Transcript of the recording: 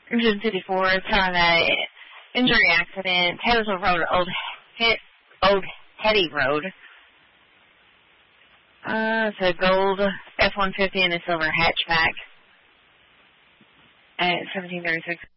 Engine 54 is on a injury accident, Taylorsville Road, Old Hetty Road. It's a gold F-150 and a silver hatchback at 1736.